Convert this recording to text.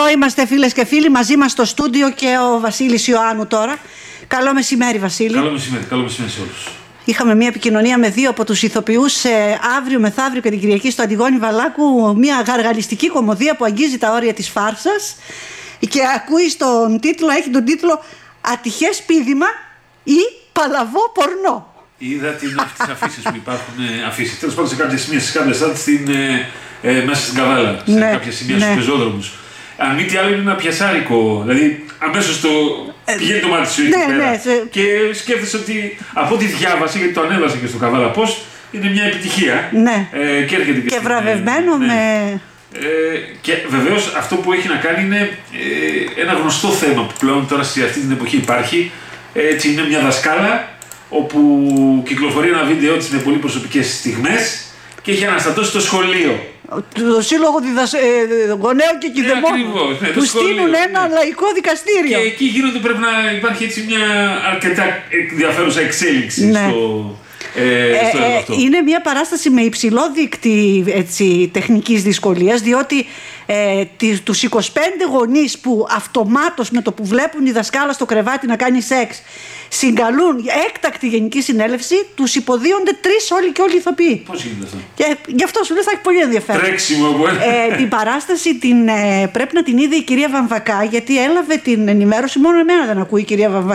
Εδώ είμαστε φίλες και φίλοι, μαζί μας στο στούντιο και ο Βασίλης Ιωάννου τώρα. Καλό μεσημέρι, Βασίλη. Καλό μεσημέρι σε όλους. Είχαμε μια επικοινωνία με δύο από τους ηθοποιούς αύριο μεθαύριο και την Κυριακή στο Αντιγόνη Βαλάκου, μια γαργαλιστική κωμωδία που αγγίζει τα όρια της φάρσας και ακούει στον τίτλο, έχει τον τίτλο «Ατυχές πήδημα ή παλαβό πορνό». Είδα τις αφήσεις που υπάρχουν, αφήσεις, τέλος πάντων σε κάποιες σημεία, στις κάμερες μέσα στην Καβάλα, σε κάποια σημεία στους πεζόδρομους. Αν μη τι άλλο είναι ένα πιασάρικο, δηλαδή αμέσως πηγαίνει το μάτι σου εκεί πέρα. Και σκέφτεσαι ότι από ό,τι διάβασα, γιατί το ανέβασα και στο Καβάλα πώς, είναι μια επιτυχία. Ναι. Και έρχεται και βραβευμένο με... και βεβαίως αυτό που έχει να κάνει είναι ένα γνωστό θέμα που πλέον τώρα σε αυτή την εποχή υπάρχει. Έτσι είναι μια δασκάλα όπου κυκλοφορεί ένα βίντεο της με πολύ προσωπικές στιγμές και έχει αναστατώσει το σχολείο. Το Σύλλογο Γονέων και Κηδεμόνων που στείλουν ένα λαϊκό δικαστήριο. Και εκεί πρέπει να υπάρχει έτσι μια αρκετά ενδιαφέρουσα εξέλιξη στο έργο αυτό. Είναι μια παράσταση με υψηλό δείκτη τεχνικής δυσκολίας, διότι τους 25 γονείς που αυτομάτως με το που βλέπουν η δασκάλα στο κρεβάτι να κάνει σεξ συγκαλούν έκτακτη γενική συνέλευση, τους υποδίονται 3 όλοι και όλοι οι ηθοποιοί. Πώς γίνεται αυτό? Και γι' αυτό σου λέω θα έχει πολύ ενδιαφέρον. Τρέξιμο από ένα. Την παράσταση πρέπει να την είδε η κυρία Βαμβακά, γιατί έλαβε την ενημέρωση, μόνο εμένα δεν ακούει η κυρία Βαμβακά.